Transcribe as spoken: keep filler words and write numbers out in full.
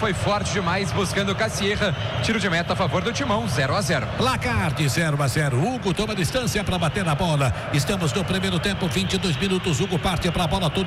foi forte demais, buscando o Cassierra. Tiro de meta a favor do Timão, zero a zero. Placar de zero a zero. Hugo toma distância para bater na bola. Estamos no primeiro tempo, vinte e dois minutos. Hugo parte para a bola.